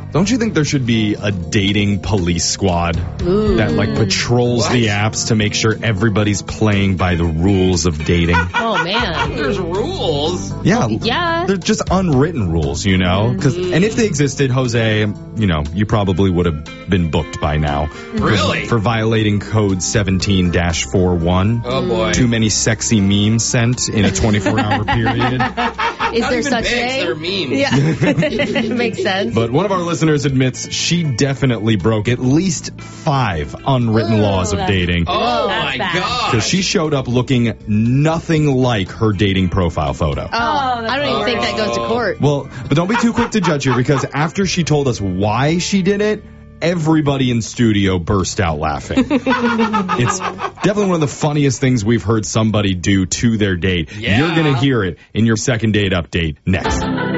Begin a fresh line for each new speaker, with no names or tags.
Don't you think there should be a dating police squad that like patrols the apps to make sure everybody's playing by the rules of dating?
Oh, man.
There's rules.
Yeah. They're just unwritten rules, you know? And if they existed, Jose, you know, you probably would have been booked by now.
Really?
For violating code 17-41.
Oh, boy.
Too many sexy memes sent in a 24-hour period.
Is there such
a? They're memes.
Yeah. Makes sense.
But one of our listeners admits she definitely broke at least 5 unwritten laws of dating.
Oh, my God.
Because she showed up looking nothing like her dating profile photo.
I don't even think that goes to court.
Well, but don't be too quick to judge her, because after she told us why she did it, everybody in studio burst out laughing. It's definitely one of the funniest things we've heard somebody do to their date.
Yeah.
You're going to hear it in your second date update next.